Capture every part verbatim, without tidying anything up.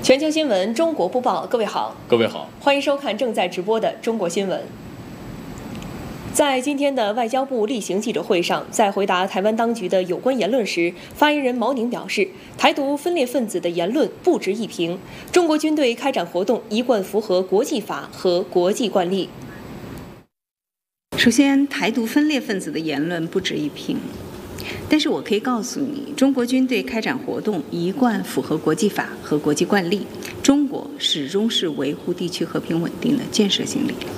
全球新闻中国播报，各位好， 各位好， 欢迎收看正在直播的中国新闻。在今天的外交部例行记者会上，在回答台湾当局的有关言论时，发言人毛宁表示，台独分裂分子的言论不值一评，中国军队开展活动一贯符合国际法和国际惯例。 首先，台独分裂分子的言论不值一评。但是我可以告诉你，中国军队开展活动一贯符合国际法和国际惯例，中国始终是维护地区和平稳定的建设性力量。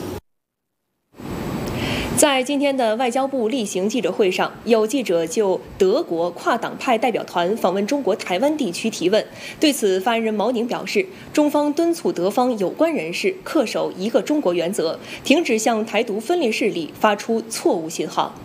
在今天的外交部例行记者会上，有记者就德国跨党派代表团访问中国台湾地区提问。对此，发言人毛宁表示，中方敦促德方有关人士恪守一个中国原则，停止向台独分裂势力发出错误信号。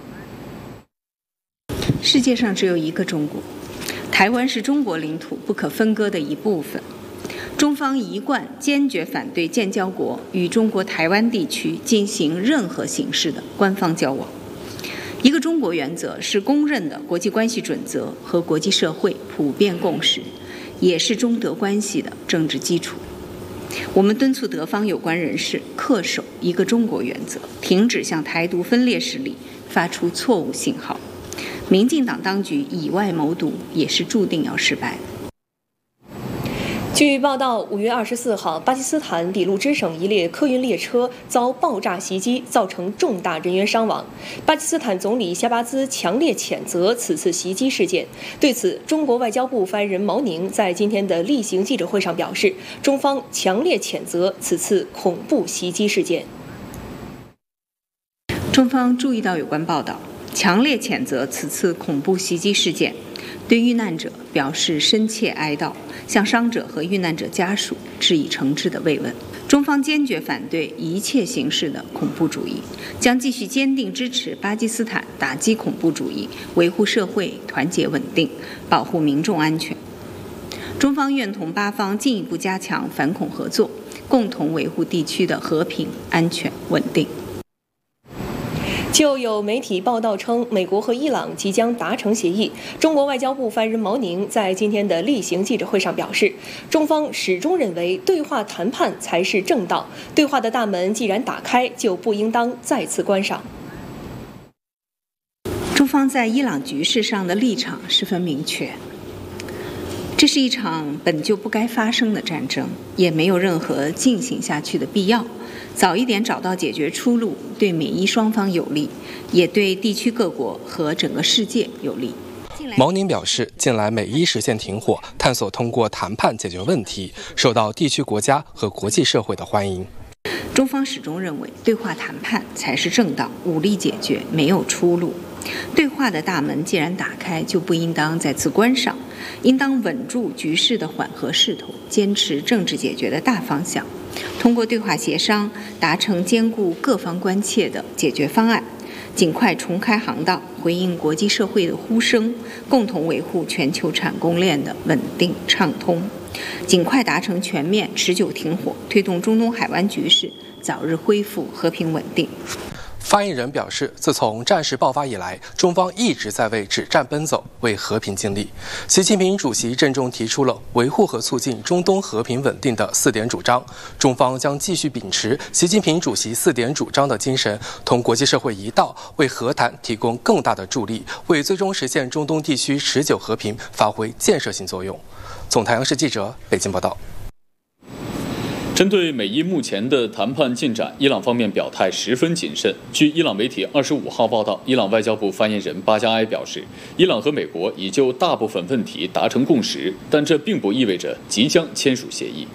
世界上只有一个中国，台湾是中国领土不可分割的一部分。中方一贯坚决反对建交国与中国台湾地区进行任何形式的官方交往。一个中国原则是公认的国际关系准则和国际社会普遍共识，也是中德关系的政治基础。我们敦促德方有关人士恪守一个中国原则，停止向台独分裂势力发出错误信号。民进党当局以外谋独也是注定要失败的。 据报道，五月二十四号，巴基斯坦俾路支省一列客运列车遭爆炸袭击，造成重大人员伤亡。巴基斯坦总理夏巴兹强烈谴责此次袭击事件。对此，中国外交部发言人毛宁在今天的例行记者会上表示，中方强烈谴责此次恐怖袭击事件。 中方注意到有关报道，强烈谴责此次恐怖袭击事件，对遇难者表示深切哀悼，向伤者和遇难者家属致以诚挚的慰问。中方坚决反对一切形式的恐怖主义，将继续坚定支持巴基斯坦打击恐怖主义，维护社会团结稳定，保护民众安全。中方愿同巴方进一步加强反恐合作，共同维护地区的和平、安全、稳定。 就有媒体报道称，美国和伊朗即将达成协议。中国外交部发言人毛宁在今天的例行记者会上表示，中方始终认为对话谈判才是正道，对话的大门既然打开，就不应当再次关上。 中方在伊朗局势上的立场十分明确，这是一场本就不该发生的战争，也没有任何进行下去的必要。早一点找到解决出路，对美伊双方有利，也对地区各国和整个世界有利。 毛宁表示，近来美伊实现停火，探索通过谈判解决问题，受到地区国家和国际社会的欢迎。 中方始终认为，对话谈判才是正道，武力解决没有出路。对话的大门既然打开，就不应当再次关上，应当稳住局势的缓和势头，坚持政治解决的大方向，通过对话协商达成兼顾各方关切的解决方案，尽快重开航道，回应国际社会的呼声，共同维护全球产供链的稳定畅通，尽快达成全面持久停火，推动中东海湾局势早日恢复和平稳定。 发言人表示，自从战事爆发以来，中方一直在为止战奔走，为和平尽力。习近平主席郑重提出了维护和促进中东和平稳定的四点主张，中方将继续秉持习近平主席四点主张的精神，同国际社会一道，为和谈提供更大的助力，为最终实现中东地区持久和平发挥建设性作用。总台央视记者北京报道。 针对美伊目前的谈判进展，伊朗方面表态十分谨慎。据伊朗媒体二十五号报道，伊朗外交部发言人巴加埃表示，伊朗和美国已就大部分问题达成共识，但这并不意味着即将签署协议。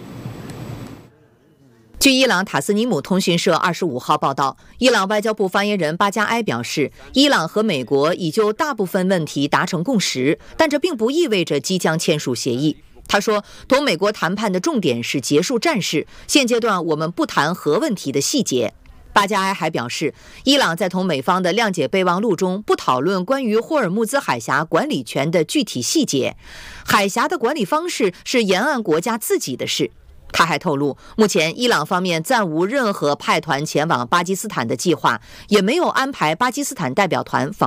据伊朗塔斯尼姆通讯社二十五号报道，伊朗外交部发言人巴加埃表示，伊朗和美国已就大部分问题达成共识，但这并不意味着即将签署协议。他说，同美国谈判的重点是结束战事，现阶段我们不谈核问题的细节。巴加埃还表示，伊朗在同美方的谅解备忘录中不讨论关于霍尔木兹海峡管理权的具体细节，海峡的管理方式是沿岸国家自己的事。他还透露，目前伊朗方面暂无任何派团前往巴基斯坦的计划，也没有安排巴基斯坦代表团访